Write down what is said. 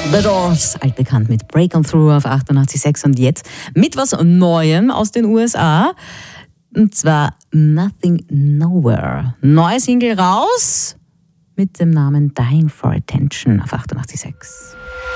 The Doors, altbekannt mit Break On Through auf 88,6 und jetzt mit was Neuem aus den USA. Und zwar Nothing Nowhere. Neue Single raus mit dem Namen Dying for Attention auf 88,6.